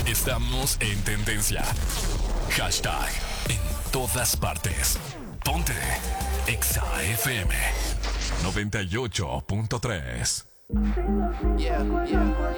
Estamos en tendencia. Hashtag en todas partes. Ponte Exa FM 98.3. Yeah, yeah.